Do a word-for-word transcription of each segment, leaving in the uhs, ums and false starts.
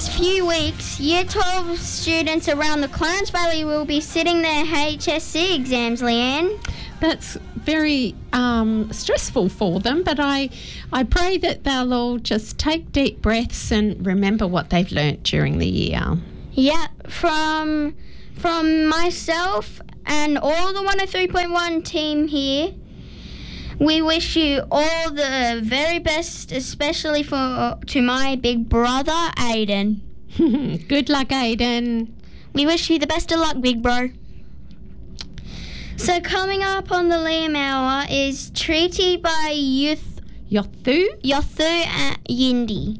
next few weeks, Year twelve students around the Clarence Valley will be sitting their H S C exams, Leanne. That's very um, stressful for them, but I, I pray that they'll all just take deep breaths and remember what they've learnt during the year. Yeah, from from myself and all the one oh three point one team here, we wish you all the very best, especially for to my big brother, Aiden. Good luck, Aiden. We wish you the best of luck, big bro. So coming up on the Liam Hour is Treaty by Youth Yothu? Yothu and Yindi.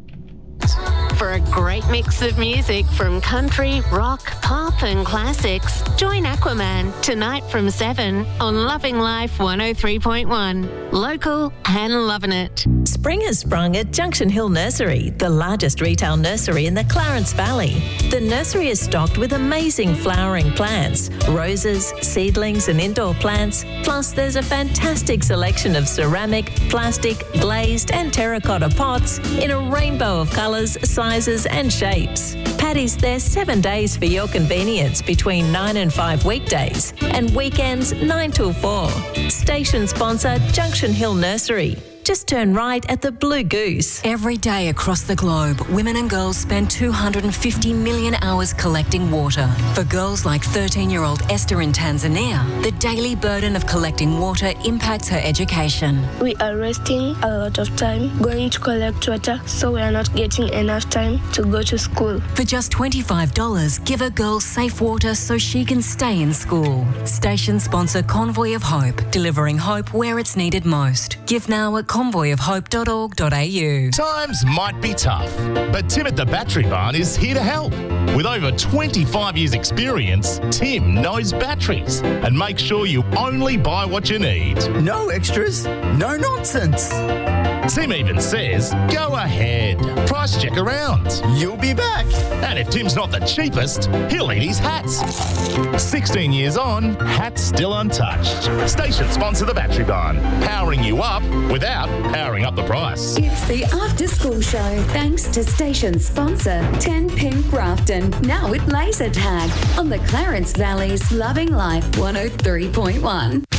For a great mix of music from country, rock, pop and classics, join Aquaman tonight from seven on Loving Life one oh three point one. Local and loving it. Spring has sprung at Junction Hill Nursery, the largest retail nursery in the Clarence Valley. The nursery is stocked with amazing flowering plants, roses, seedlings and indoor plants, plus there's a fantastic selection of ceramic, plastic, glazed and terracotta pots in a rainbow of colours, sizes and shapes. Paddy's there seven days for your convenience between nine and five weekdays and weekends nine till four. Station sponsor Junction Hill Nursery. Just turn right at the Blue Goose. Every day across the globe, women and girls spend two hundred fifty million hours collecting water. For girls like thirteen-year-old Esther in Tanzania, the daily burden of collecting water impacts her education. We are wasting a lot of time going to collect water, so we are not getting enough time to go to school. For just twenty-five dollars, give a girl safe water so she can stay in school. Station sponsor Convoy of Hope, delivering hope where it's needed most. Give now at convoy of hope dot org dot a u. Times might be tough, but Tim at the Battery Barn is here to help. With over twenty-five years experience, Tim knows batteries and makes sure you only buy what you need. No extras, no nonsense. Tim even says, go ahead, price check around. You'll be back. And if Tim's not the cheapest, he'll eat his hats. sixteen years on, hats still untouched. Station sponsor the Battery Barn, powering you up without powering up the price. It's the After School Show, thanks to station sponsor ten Pin Grafton, now with laser tag on the Clarence Valley's Loving Life one oh three point one.